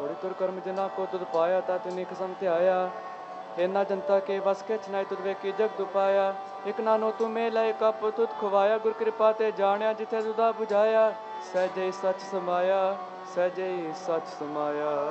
थोड़ी तुर कर्म जिना को तुद पाया ता तिनी कसम ध्याया। इन्ना जनता के बस के छनाई तुद वे की जग दुपाया। एक नानो तू मेला एक कप तुद खुवाया। गुर कृपा ते जानिया जिथे तुदा बुझाया। सहजे ही सच समाया, सहजे ही सच समाया।